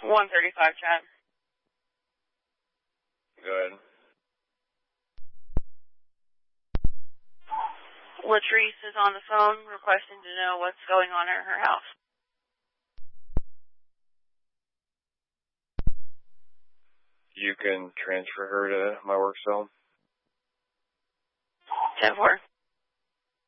135 chat. Go ahead. Latrice is on the phone requesting to know what's going on at her house. You can transfer her to my work cell. 10-4.